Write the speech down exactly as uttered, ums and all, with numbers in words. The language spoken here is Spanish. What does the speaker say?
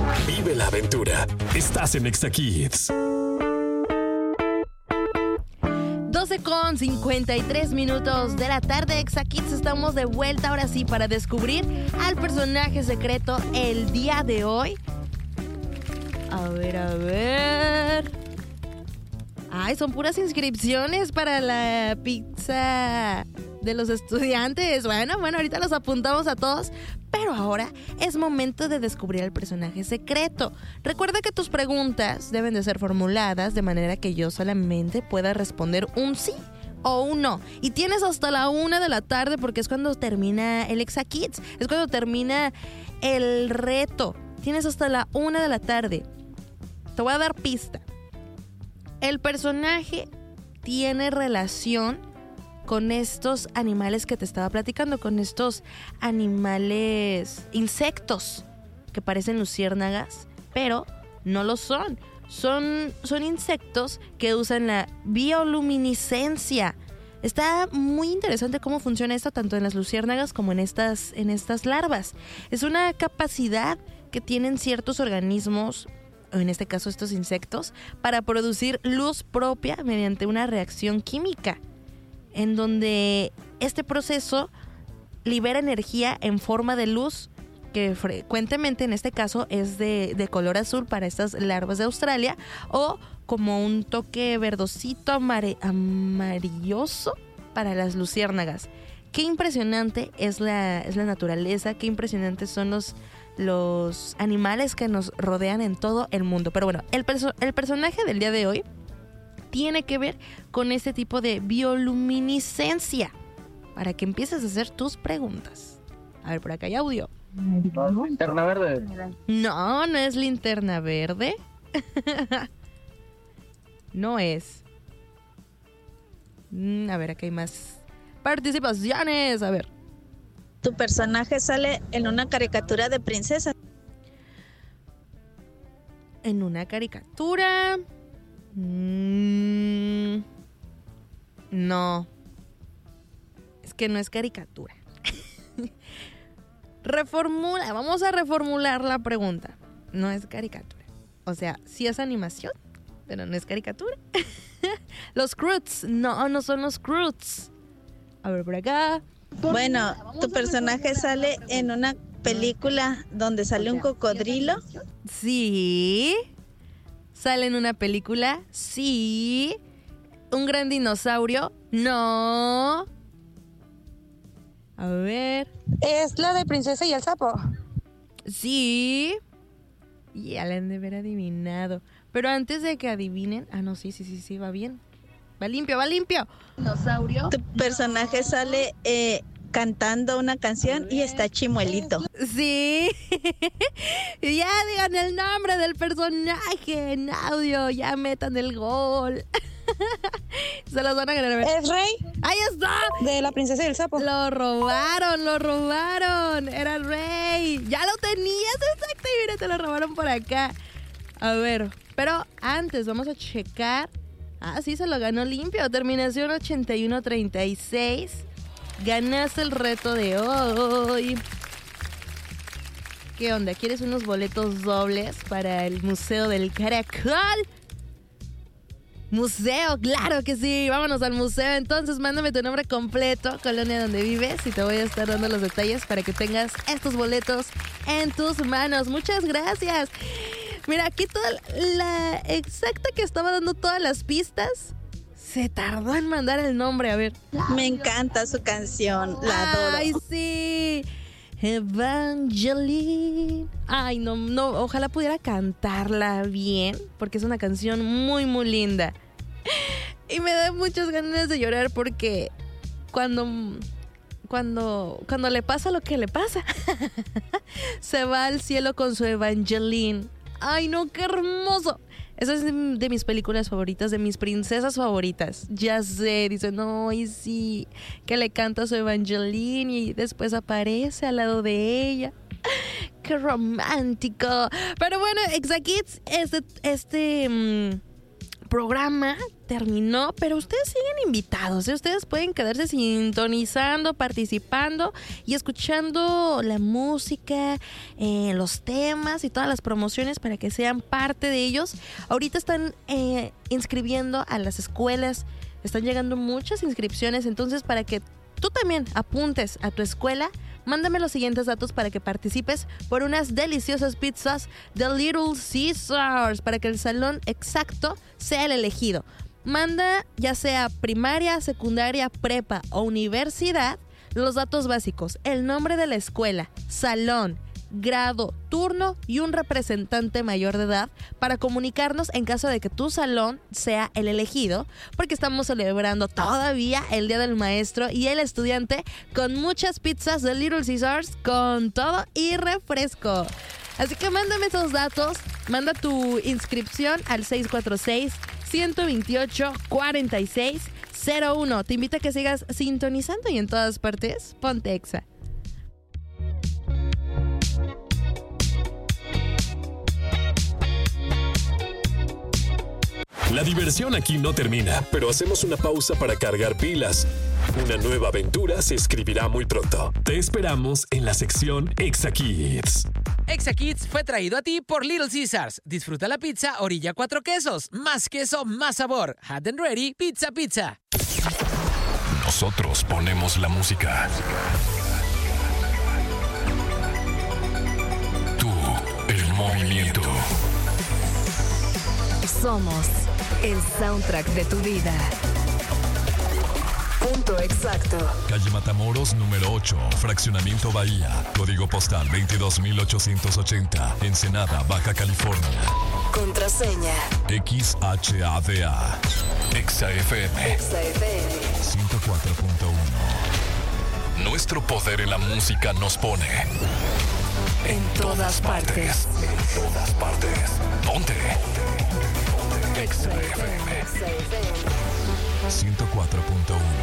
Vive la aventura. Estás en Exa Kids. doce con cincuenta y tres minutos de la tarde, Exa Kids. Estamos de vuelta ahora sí para descubrir al personaje secreto el día de hoy. A ver, a ver. Ay, son puras inscripciones para la pizza de los estudiantes. Bueno, bueno, ahorita los apuntamos a todos. Pero ahora es momento de descubrir al personaje secreto. Recuerda que tus preguntas deben de ser formuladas de manera que yo solamente pueda responder un sí o un no. Y tienes hasta la una de la tarde porque es cuando termina el Exa Kids. Es cuando termina el reto. Tienes hasta la una de la tarde. Te voy a dar pista. El personaje tiene relación con estos animales que te estaba platicando, con estos animales, insectos que parecen luciérnagas, pero no lo son. Son, son insectos que usan la bioluminiscencia. Está muy interesante cómo funciona esto tanto en las luciérnagas como en estas, en estas larvas. Es una capacidad que tienen ciertos organismos, o en este caso estos insectos, para producir luz propia mediante una reacción química, en donde este proceso libera energía en forma de luz, que frecuentemente en este caso es de, de color azul para estas larvas de Australia, o como un toque verdosito amare, amarilloso para las luciérnagas. Qué impresionante es la, es la naturaleza, qué impresionantes son los, los animales que nos rodean en todo el mundo. Pero bueno, el, perso- el personaje del día de hoy tiene que ver con este tipo de bioluminiscencia, para que empieces a hacer tus preguntas. A ver, por acá hay audio. Linterna verde. No, no es linterna verde. No es. Mm, a ver, acá hay más participaciones. A ver. Tu personaje sale en una caricatura de princesa. En una caricatura. Mm, no. Es que no es caricatura. Reformula, vamos a reformular la pregunta. No es caricatura. O sea, sí es animación, pero no es caricatura. Los Croods, no, no son los Croods. A ver, por acá. Bueno, tu personaje sale en una película donde sale un cocodrilo. Sí. ¿Sale en una película? Sí. ¿Un gran dinosaurio? No. A ver. Es la de Princesa y el Sapo. Sí. Ya la han de haber adivinado. Pero antes de que adivinen... Ah, no, sí, sí, sí, sí, va bien. Va limpio, va limpio. Dinosaurio. Tu personaje sale eh, cantando una canción y está chimuelito. Sí. Ya digan el nombre del personaje en audio. Ya metan el gol. Se los van a ganar. Es Rey. ¡Ahí está! De la Princesa y el Sapo. Lo robaron, lo robaron. Era Rey. Ya lo tenías, exacto. Y mira, te lo robaron por acá. A ver, pero antes vamos a checar. Ah, sí, se lo ganó limpio. Terminación ochenta y uno treinta y seis. Ganaste el reto de hoy. ¿Qué onda? ¿Quieres unos boletos dobles para el Museo del Caracol? Museo, claro que sí. Vámonos al museo. Entonces, mándame tu nombre completo, colonia donde vives, y te voy a estar dando los detalles para que tengas estos boletos en tus manos. Muchas gracias. Mira, aquí toda la exacta que estaba dando todas las pistas se tardó en mandar el nombre. A ver. Me encanta su canción, la adoro. Ay, sí. Evangeline. Ay, no, no, ojalá pudiera cantarla bien, porque es una canción muy, muy linda. Y me da muchas ganas de llorar porque cuando, cuando, cuando le pasa lo que le pasa, se va al cielo con su Evangeline. Ay, no, qué hermoso. Esa es de, de mis películas favoritas, de mis princesas favoritas. Ya sé, dice, no, y sí, que le canta a su Evangeline y después aparece al lado de ella. ¡Qué romántico! Pero bueno, Exa Kids, este, este mmm, programa terminó, pero ustedes siguen invitados, ¿eh? Ustedes pueden quedarse sintonizando, participando y escuchando la música, eh, los temas y todas las promociones para que sean parte de ellos. Ahorita están eh, inscribiendo a las escuelas, están llegando muchas inscripciones, entonces para que tú también apuntes a tu escuela, mándame los siguientes datos para que participes por unas deliciosas pizzas de Little Caesars para que el salón exacto sea el elegido. Manda ya sea primaria, secundaria, prepa o universidad los datos básicos, el nombre de la escuela, salón, grado, turno y un representante mayor de edad para comunicarnos en caso de que tu salón sea el elegido, porque estamos celebrando todavía el Día del Maestro y el Estudiante con muchas pizzas de Little Caesars con todo y refresco. Así que mándame esos datos, manda tu inscripción al seis cuatro seis, uno dos ocho, cuatro seis cero uno. Te invito a que sigas sintonizando y en todas partes, ponte Exa. La diversión aquí no termina, pero hacemos una pausa para cargar pilas. Una nueva aventura se escribirá muy pronto. Te esperamos en la sección Exa Kids. Exa Kids fue traído a ti por Little Caesars. Disfruta la pizza orilla cuatro quesos. Más queso, más sabor. Hot and ready, pizza, pizza. Nosotros ponemos la música. Tú, el movimiento. Somos el soundtrack de tu vida. Punto exacto. Calle Matamoros, número ocho, Fraccionamiento Bahía. Código postal veintidós mil ochocientos ochenta. Ensenada, Baja California. Contraseña. X H A D A. Exa F M. Exa F M. ciento cuatro punto uno. Nuestro poder en la música nos pone En todas partes. En todas partes. Ponte. Exa F M. ciento cuatro punto uno.